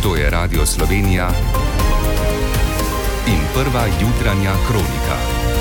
To je Radio Slovenija in prva jutranja kronika.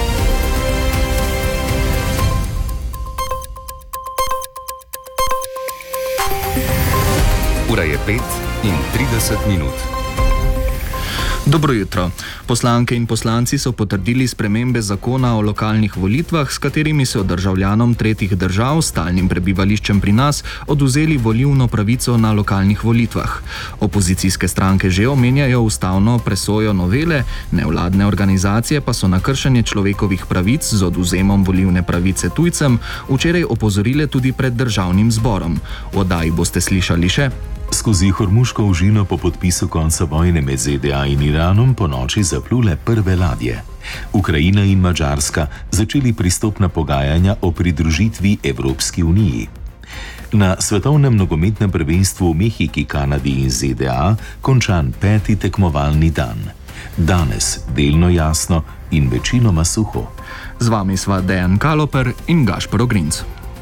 Ura je 5:30. Dobro jutro. Poslanke in poslanci so potrdili spremembe zakona o lokalnih volitvah, s katerimi so državljanom tretjih držav s stalnim prebivališčem pri nas odvzeli volilno pravico na lokalnih volitvah. Opozicijske stranke že omenjajo ustavno presojo novele, nevladne organizacije pa so na kršenje človekovih pravic z odvzemom volilne pravice tujcem včeraj opozorile tudi pred državnim zborom. V oddaji boste slišali še: Skozi Hormuško ožino po podpisu konca vojne med ZDA in Iranom po noči zaplule prve ladje. Ukrajina in Madžarska začeli pristopna pogajanja o pridružitvi Evropski uniji. Na svetovnem nogometnem prvenstvu v Mehiki, Kanadi in ZDA končan 5. tekmovalni dan. Danes delno jasno in večinoma suho. Z vami sva Dejan Kaloper in Gašper Ogrinc.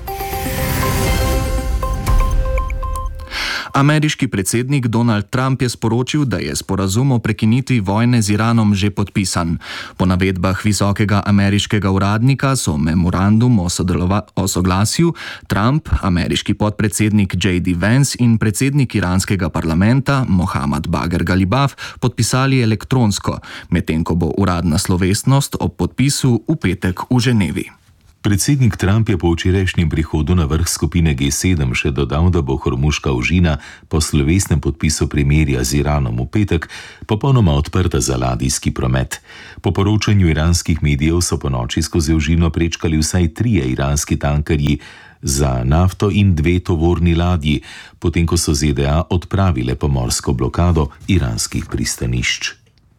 Ameriški predsednik Donald Trump je sporočil, da je sporazum o prekinitvi vojne z Iranom že podpisan. Po navedbah visokega ameriškega uradnika so memorandum o soglasju Trump, ameriški podpredsednik J.D. Vance in predsednik iranskega parlamenta Mohammad Bagher Ghalibaf podpisali elektronsko, medtem ko bo uradna slovesnost ob podpisu v petek v Ženevi. Predsednik Trump je po včerajšnjem prihodu na vrh skupine G7 še dodal, da bo Hormuška ožina po slovesnem podpisu premirja z Iranom v petek popolnoma odprta za ladijski promet. Po poročanju iranskih medijev so po noči skozi ožino prečkali vsaj 3 iranski tankerji za nafto in 2 tovorni ladji, potem ko so ZDA odpravile pomorsko blokado iranskih pristanišč.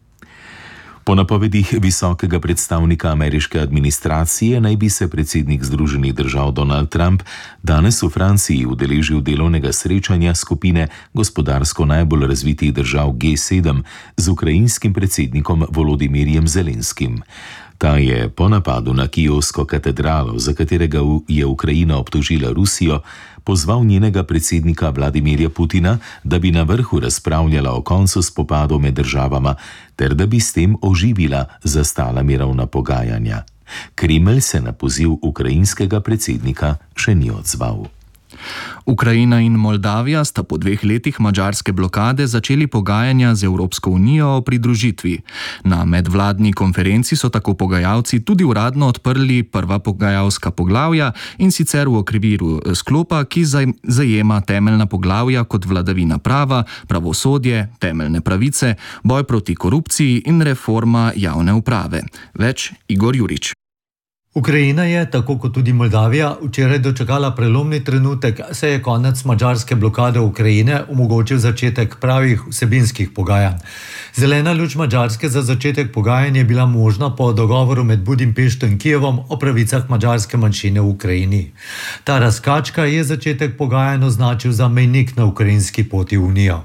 Po napovedih visokega predstavnika ameriške administracije naj bi se predsednik Združenih držav Donald Trump danes v Franciji udeležil delovnega srečanja skupine gospodarsko najbolj razvitih držav G7 z ukrajinskim predsednikom Volodimirjem Zelenskim. Ta je po napadu na Kijevsko katedralo, za katerega je Ukrajina obtožila Rusijo, pozval njenega predsednika Vladimirja Putina, da bi na vrhu razpravljala o koncu spopadov med državama ter da bi s tem oživila zastala mirovna pogajanja. Kremelj se na poziv ukrajinskega predsednika še ni odzval. Ukrajina in Moldavija sta po 2 letih madžarske blokade začeli pogajanja z Evropsko unijo o pridružitvi. Na medvladni konferenci so tako pogajalci tudi uradno odprli prva pogajalska poglavja, in sicer v okviru sklopa, ki zajema temeljna poglavja kot vladavina prava, pravosodje, temeljne pravice, boj proti korupciji in reforma javne uprave. Več Igor Jurič. Ukrajina je, tako kot tudi Moldavija, včeraj dočakala prelomni trenutek, saj je konec madžarske blokade Ukrajine omogočil začetek pravih vsebinskih pogajanj. Zelena luč Madžarske za začetek pogajanj je bila možna po dogovoru med Budimpešto in Kijevom o pravicah madžarske manjšine v Ukrajini. Ta razkačka je začetek pogajanj označil za mejnik na ukrajinski poti v Unijo.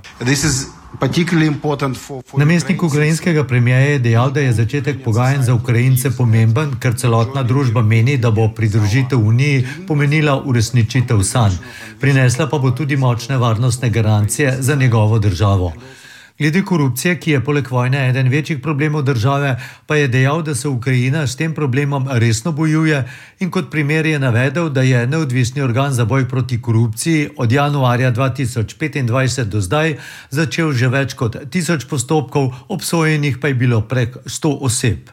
Namestnik ukrajinskega premierja je dejal, da je začetek pogajanj za Ukrajince pomemben, ker celotna družba meni, da bo pridružitev Uniji pomenila uresničitev sanj. Prinesla pa bo tudi močne varnostne garancije za njegovo državo. Glede korupcije, ki je poleg vojne eden večjih problemov države, pa je dejal, da se Ukrajina s tem problemom resno bojuje, in kot primer je navedel, da je neodvisni organ za boj proti korupciji od januarja 2025 do zdaj začel že več kot 1000 postopkov, obsojenih pa je bilo prek 100 oseb.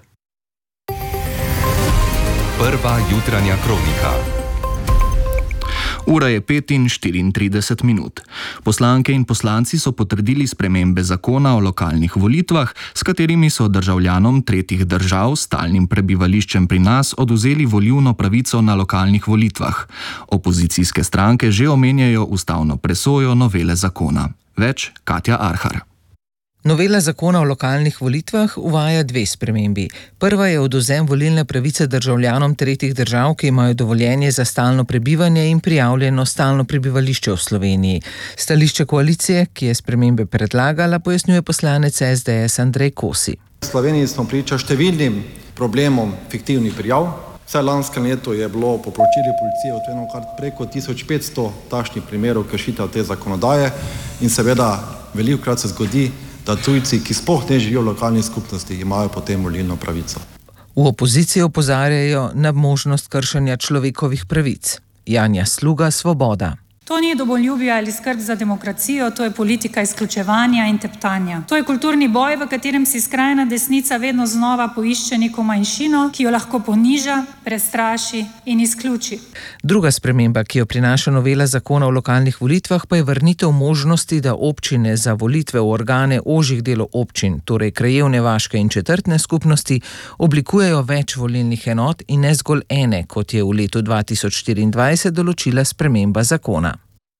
Prva jutranja kronika. Ura je 5:34. Poslanke in poslanci so potrdili spremembe zakona o lokalnih volitvah, s katerimi so državljanom tretjih držav s stalnim prebivališčem pri nas odvzeli volilno pravico na lokalnih volitvah. Opozicijske stranke že omenjajo ustavno presojo novele zakona. Več Katja Arhar. Novela zakona o lokalnih volitvah uvaja 2 spremembi. Prva je odvzem volilne pravice državljanom tretjih držav, ki imajo dovoljenje za stalno prebivanje in prijavljeno stalno prebivališče v Sloveniji. Stališče koalicije, ki je spremembe predlagala, pojasnjuje poslanec SDS Andrej Kosi. V Sloveniji smo priča številnim problemom fiktivnih prijav. Vsaj lanskem letu je bilo po poročilih policije odtujeno kar preko 1500 takšnih primerov kršitev te zakonodaje in seveda velikokrat se zgodi, da tujci, ki sploh ne živijo v lokalni skupnosti, imajo potem volilno pravico. V opoziciji opozarjajo na možnost kršenja človekovih pravic. Janja Sluga, Svoboda. To ni domoljubje ali skrb za demokracijo, to je politika izključevanja in teptanja. To je kulturni boj, v katerem si skrajna desnica vedno znova poišče neko manjšino, ki jo lahko poniža, prestraši in izključi. Druga sprememba, ki jo prinaša novela zakona o lokalnih volitvah, pa je vrnitev možnosti, da občine za volitve v organe ožjih delov občin, torej krajevne, vaške in četrtne skupnosti, oblikujejo več volilnih enot in ne zgolj ene, kot je v letu 2024 določila sprememba zakona.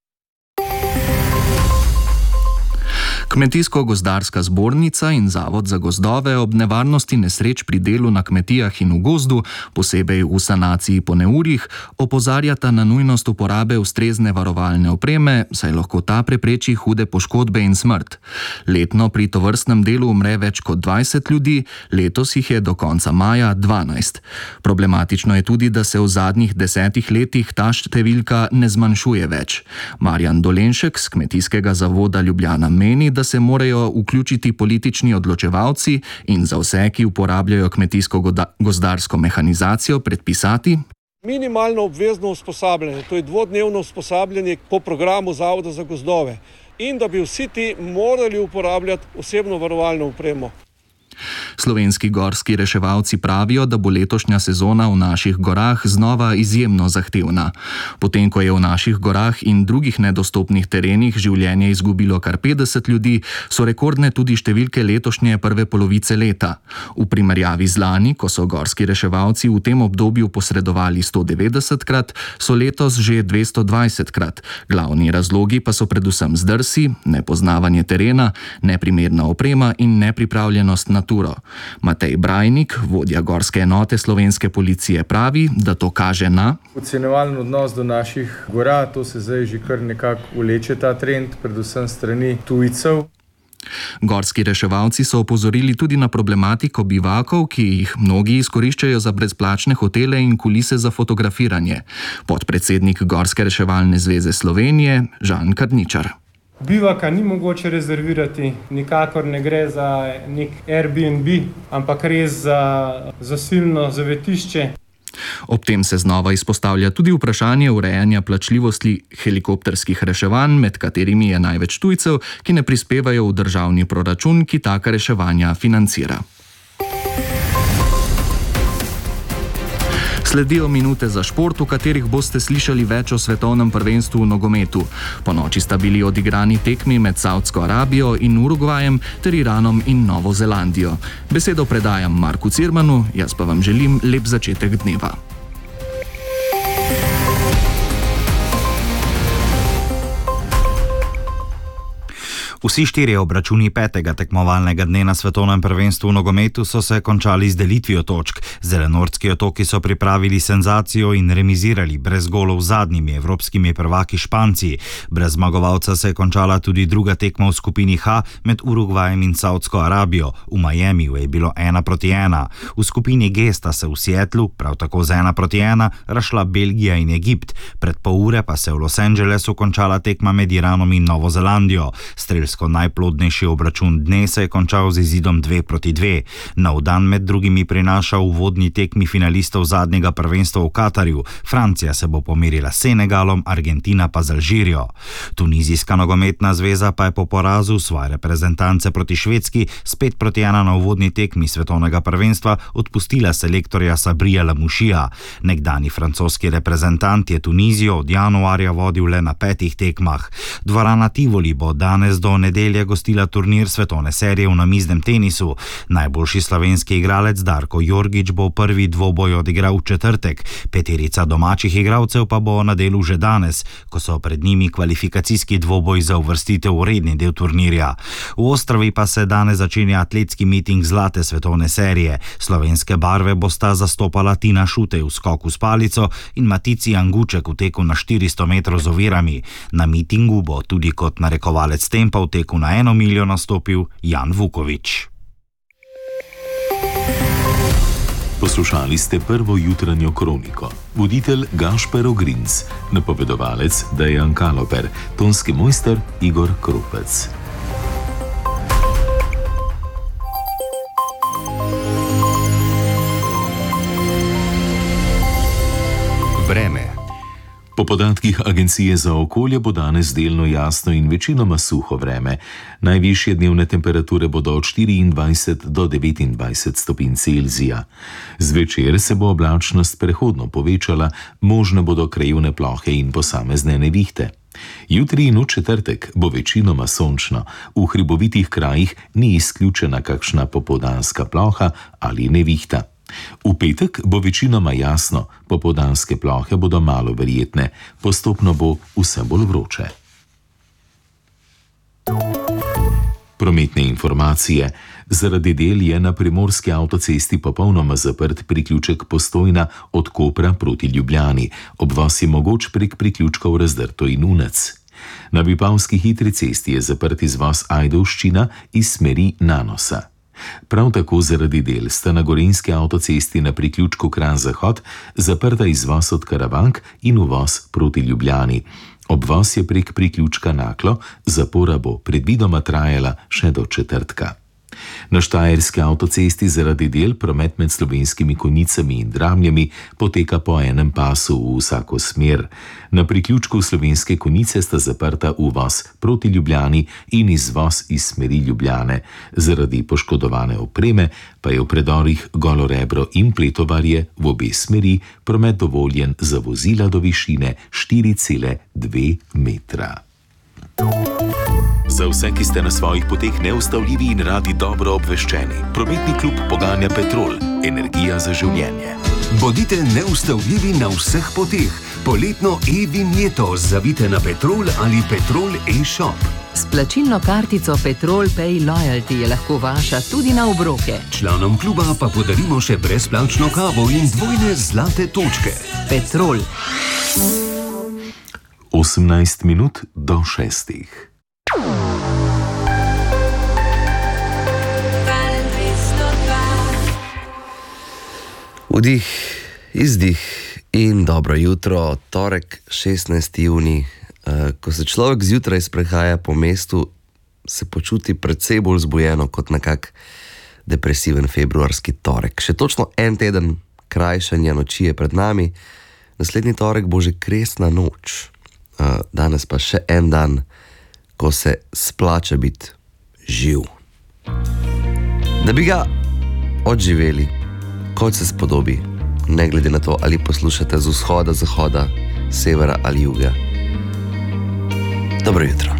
Kmetijsko-gozdarska zbornica in Zavod za gozdove ob nevarnosti nesreč pri delu na kmetijah in v gozdu, posebej v sanaciji po neurjih, opozarjata na nujnost uporabe ustrezne varovalne opreme, saj lahko ta prepreči hude poškodbe in smrt. Letno pri tovrstnem delu umre več kot 20 ljudi, letos jih je do konca maja 12. Problematično je tudi, da se v zadnjih 10 letih ta številka ne zmanjšuje več. Marjan Dolenšek z Kmetijskega zavoda Ljubljana meni, da se morajo vključiti politični odločevalci in za vse, ki uporabljajo kmetijsko-gozdarsko mehanizacijo, predpisati minimalno obvezno usposabljanje, to je 2-dnevno usposabljanje po programu Zavoda za gozdove, in da bi vsi ti morali uporabljati osebno varovalno opremo. Slovenski gorski reševalci pravijo, da bo letošnja sezona v naših gorah znova izjemno zahtevna. Potem, ko je v naših gorah in drugih nedostopnih terenih življenje izgubilo kar 50 ljudi, so rekordne tudi številke letošnje prve polovice leta. V primerjavi z lani, ko so gorski reševalci v tem obdobju posredovali 190-krat, so letos že 220-krat. Glavni razlogi pa so predvsem zdrsi, nepoznavanje terena, neprimerna oprema in nepripravljenost na turo. Matej Brajnik, vodja gorske enote slovenske policije, pravi, da to kaže na ocenjevalen odnos do naših gora. To se zdaj že kar nekako vleče ta trend, predvsem strani tujcev. Gorski reševalci so opozorili tudi na problematiko bivakov, ki jih mnogi izkoriščajo za brezplačne hotele in kulise za fotografiranje. Podpredsednik Gorske reševalne zveze Slovenije, Žan Kadničar. Bivaka ni mogoče rezervirati, nikakor ne gre za nek Airbnb, ampak res za zasilno zavetišče. Ob tem se znova izpostavlja tudi vprašanje urejanja plačljivosti helikopterskih reševanj, med katerimi je največ tujcev, ki ne prispevajo v državni proračun, ki taka reševanja financira. Sledijo minute za šport, v katerih boste slišali več o svetovnem prvenstvu v nogometu. Ponoči sta bili odigrani tekmi med Saudsko Arabijo in Urugvajem ter Iranom in Novo Zelandijo. Besedo predajam Marku Cirmanu, jaz pa vam želim lep začetek dneva. Vsi 4 obračuni 5. tekmovalnega dne na svetovnem prvenstvu v nogometu so se končali z delitvijo točk. Zelenortski otoki so pripravili senzacijo in remizirali brez golov z zadnjimi evropskimi prvaki Španci. Brez zmagovalca se je končala tudi druga tekma v skupini H med Urugvajem in Saudsko Arabijo. V Miamiju je bilo 1-1. V skupini G sta se v Seattlu, prav tako z 1-1, razšla Belgija in Egipt. Pred pol ure pa se v Los Angelesu končala tekma med Iranom in Novo Zelandijo. Najplodnejši obračun dne se je končal z izidom 2-2. Nov dan med drugimi prinaša uvodni tekmi finalistov zadnjega prvenstva v Katarju. Francija se bo pomerila s Senegalom, Argentina pa z Alžirijo. Tunizijska nogometna zveza pa je po porazu svoje reprezentance proti Švedski s 5-1 na uvodni tekmi svetovnega prvenstva odpustila selektorja Sabrija Lamouchija. Nekdani francoski reprezentant je Tunizijo od januarja vodil le na 5 tekmah. Dvorana Tivoli bo danes do nedelje gostila turnir svetovne serije v namiznem tenisu. Najboljši slovenski igralec Darko Jorgič bo prvi dvoboj odigral v četrtek. 5 domačih igralcev pa bo na delu že danes, ko so pred njimi kvalifikacijski dvoboj za uvrstitev v redni del turnirja. V Ostrovi pa se danes začenja atletski miting zlate svetovne serije. Slovenske barve bosta zastopala Tina Šutej v skoku s palico in Matici Anguček v teku na 400 metrov z ovirami. Na mitingu bo tudi kot narekovalec tempa v teku na 1 miljo nastopil Jan Vuković. Poslušali ste prvo jutranjo kroniko. Voditelj Gašper Ogrinc, napovedovalec Dejan Kaloper, tonski mojster Igor Krupec. Po podatkih Agencije za okolje bo danes delno jasno in večinoma suho vreme. Najvišje dnevne temperature bodo od 24 do 29 stopinj Celzija. Zvečer se bo oblačnost prehodno povečala, možne bodo krajevne plohe in posamezne nevihte. Jutri in v četrtek bo večinoma sončno, v hribovitih krajih ni izključena kakšna popoldanska ploha ali nevihta. V petek bo večinoma jasno, popoldanske plohe bodo malo verjetne, postopno bo vse bolj vroče. Prometne informacije. Zaradi del je na primorski avtocesti popolnoma zaprt priključek Postojna od Kopra proti Ljubljani. Obvoz je mogoč prek priključkov Razdrto in Unec. Na Vipavski hitri cesti je zaprt izvoz Ajdovščina iz smeri Nanosa. Prav tako zaradi del sta na gorenjski avtocesti na priključku Kranj-Zahod zaprta izvoz od Karavank in uvoz proti Ljubljani. Obvoz je prek priključka Naklo, zapora bo predvidoma trajala še do četrtka. Na štajerski avtocesti zaradi del promet med Slovenskimi Konjicami in Dramljami poteka po enem pasu v vsako smer. Na priključku Slovenske Konjice sta zaprta uvoz proti Ljubljani in izvoz iz smeri Ljubljane. Zaradi poškodovane opreme pa je v predorih Golorebro in Pletovarje v obe smeri promet dovoljen za vozila do višine 4,2 metra. Za vse, ki ste na svojih poteh neustavljivi in radi dobro obveščeni, prometni klub poganja Petrol, energija za življenje. Bodite neustavljivi na vseh poteh. Poletno e-vinjeto zavite na Petrol ali Petrol e-shop. S plačilno kartico Petrol Pay Loyalty je lahko vaša tudi na obroke. Članom kluba pa podarimo še brezplačno kavo in dvojne zlate točke. Petrol. 18 minut do 6. Vdih, izdih in dobro jutro, torek 16. junij. Ko se človek zjutraj sprehaja po mestu, se počuti precej bolj zbujeno kot nekak depresiven februarski torek. Še točno en teden krajšanja noči je pred nami, naslednji torek bo že kresna noč. Danes pa še en dan, ko se splača biti živ. Da bi ga odživeli, kot se spodobi, ne glede na to, ali poslušate z vzhoda, zahoda, severa ali juga. Dobro jutro.